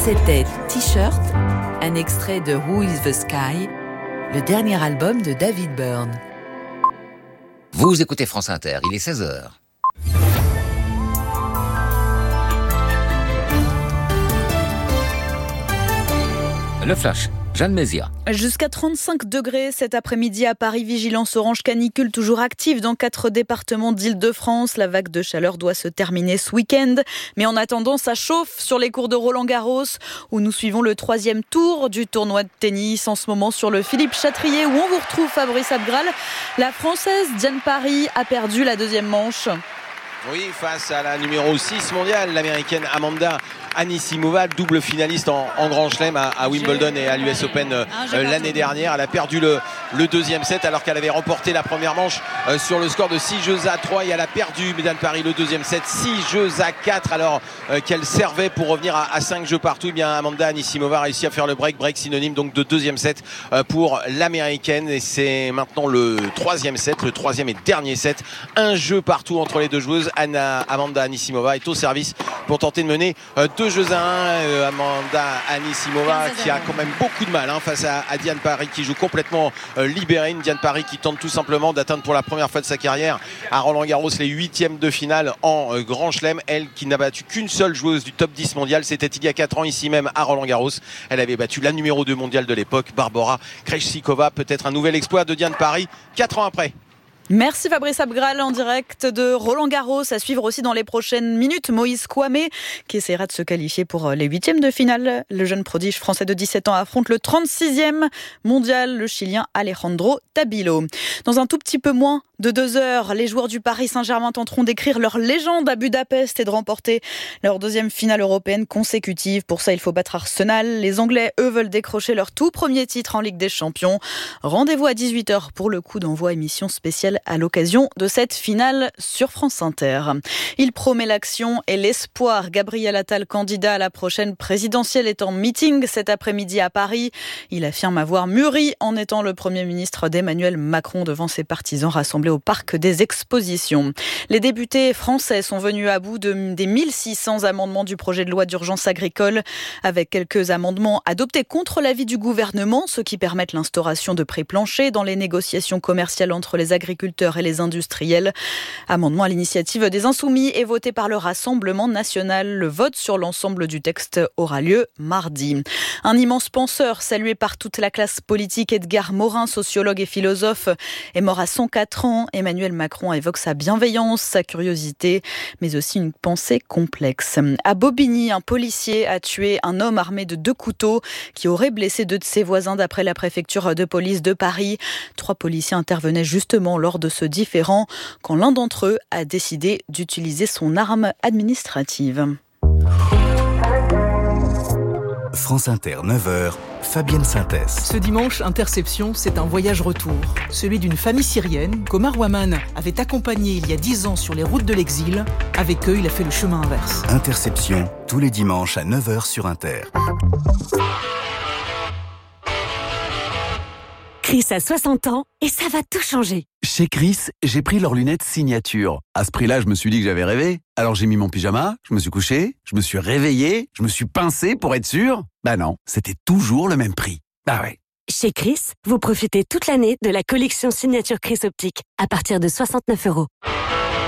C'était T-shirt, un extrait de Who is the Sky, le dernier album de David Byrne. Vous écoutez France Inter, il est 16h. Le Flash, Jeanne Mézia. Jusqu'à 35 degrés cet après-midi à Paris. Vigilance orange canicule toujours active dans 4 départements d'Île-de-France. La vague de chaleur doit se terminer ce week-end. Mais en attendant, ça chauffe sur les cours de Roland-Garros où nous suivons le 3e tour du tournoi de tennis. En ce moment sur le Philippe Chatrier où on vous retrouve Fabrice Abgral. La Française Diane Parry a perdu la 2e manche. Oui, face à la numéro 6 mondiale, l'américaine Amanda Anisimova, double finaliste en Grand Chelem à Wimbledon et à l'US Open l'année dernière. Elle a perdu le 2e set alors qu'elle avait remporté la première manche sur le score de 6-3 et elle a perdu, Diane Parry, le 2e set 6-4 alors qu'elle servait pour revenir à 5 jeux partout. Eh bien, Amanda Anisimova a réussi à faire le break synonyme donc de 2e set pour l'américaine et c'est maintenant le 3e set, le 3e et dernier set. Un jeu partout entre les deux joueuses. Amanda Anisimova est au service pour tenter de mener 2 jeux à 1. Amanda Anisimova qui a quand même beaucoup de mal face à Diane Parry qui joue complètement libérée. Une Diane Parry qui tente tout simplement d'atteindre pour la première fois de sa carrière à Roland-Garros les 8e de finale en Grand Chelem. Elle qui n'a battu qu'une seule joueuse du top 10 mondial. C'était il y a 4 ans ici même à Roland-Garros. Elle avait battu la numéro 2 mondiale de l'époque, Barbora Krejcikova. Peut-être un nouvel exploit de Diane Parry 4 ans après. Merci Fabrice Abgral en direct de Roland-Garros. À suivre aussi dans les prochaines minutes, Moïse Kouamé qui essaiera de se qualifier pour les 8e de finale. Le jeune prodige français de 17 ans affronte le 36e mondial, le Chilien Alejandro Tabilo. Dans un tout petit peu moins de 2 heures, les joueurs du Paris Saint-Germain tenteront d'écrire leur légende à Budapest et de remporter leur 2e finale européenne consécutive. Pour ça, il faut battre Arsenal. Les Anglais, eux, veulent décrocher leur tout premier titre en Ligue des Champions. Rendez-vous à 18h pour le coup d'envoi émission spéciale à l'occasion de cette finale sur France Inter. Il promet l'action et l'espoir. Gabriel Attal, candidat à la prochaine présidentielle, est en meeting cet après-midi à Paris. Il affirme avoir mûri en étant le Premier ministre d'Emmanuel Macron devant ses partisans rassemblés au Parc des Expositions. Les députés français sont venus à bout des 1600 amendements du projet de loi d'urgence agricole, avec quelques amendements adoptés contre l'avis du gouvernement, ceux qui permettent l'instauration de prix planchers dans les négociations commerciales entre les agriculteurs et les industriels. Amendement à l'initiative des Insoumis et voté par le Rassemblement national. Le vote sur l'ensemble du texte aura lieu mardi. Un immense penseur salué par toute la classe politique, Edgar Morin, sociologue et philosophe, est mort à 104 ans. Emmanuel Macron évoque sa bienveillance, sa curiosité, mais aussi une pensée complexe. À Bobigny, un policier a tué un homme armé de 2 couteaux qui aurait blessé 2 de ses voisins d'après la préfecture de police de Paris. 3 policiers intervenaient justement lors de ce différend quand l'un d'entre eux a décidé d'utiliser son arme administrative. France Inter, 9h, Fabienne Synthèse. Ce dimanche, Interception, c'est un voyage retour. Celui d'une famille syrienne qu'Omar Waman avait accompagnée il y a 10 ans sur les routes de l'exil. Avec eux, il a fait le chemin inverse. Interception, tous les dimanches à 9h sur Inter. Chris a 60 ans et ça va tout changer. Chez Chris, j'ai pris leurs lunettes signature. À ce prix-là, je me suis dit que j'avais rêvé. Alors j'ai mis mon pyjama, je me suis couché, je me suis réveillé, je me suis pincé pour être sûr. Bah non, c'était toujours le même prix. Bah ouais. Chez Chris, vous profitez toute l'année de la collection signature Chris Optique à partir de 69 €.